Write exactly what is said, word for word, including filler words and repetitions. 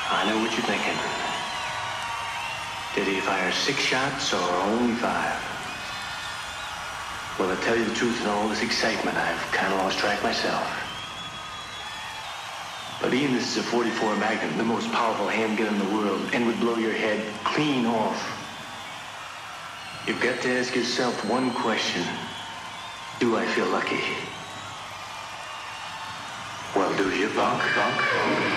I know what you're thinking. Did he fire six shots or only five? Well, to tell you the truth, in all this excitement, I've kind of lost track myself. But Ian, this is a forty-four Magnum, the most powerful handgun in the world, and would blow your head clean off. You've got to ask yourself one question. Do I feel lucky? Well, do you, punk, punk?